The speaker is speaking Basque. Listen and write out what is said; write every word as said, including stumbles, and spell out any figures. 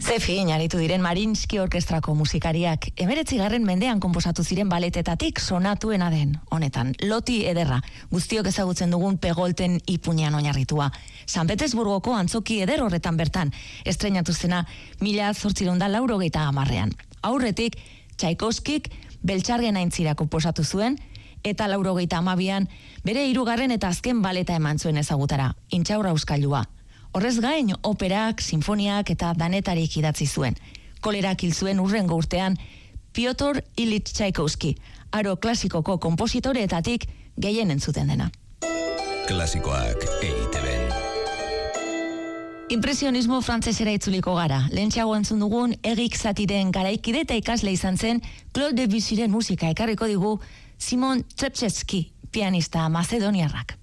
Ze fin aritu diren Mariinsky Orkestrako musikariak hemeretzigarren mendean konposatu ziren baletetatik sonatuena den honetan. Loti ederra, guztiok ezagutzen dugun Pegolten ipuinean oinarritua. San Petersburgoko antzoki eder horretan bertan, estreinatu zena mila zortziehun eta laurogeita hamarrean. Aurretik, Tchaikovskik Beltxargen aintzira konposatu zuen, eta laurogeita hamabian bere hirugarren eta azken baleta eman zuen ezagutara, Intxaurra Euskailua. Horrez gain, operak, sinfoniak eta danetarik idatzi zuen. Kolerak hil zuen urrengo urtean Piotr Ilich Tchaikovsky, aro klasikoko konpositoreetatik gehien entzuten dena. Klasikoak E I Te Ben. Impresionismo frantsesera itzuliko gara. Lehentxeago entzun dugun Egik Zatiren garaikide eta ikasle izan zen Claude Debussyren musika ekarriko digu Simon Trepczewski, pianista macedoniarrak.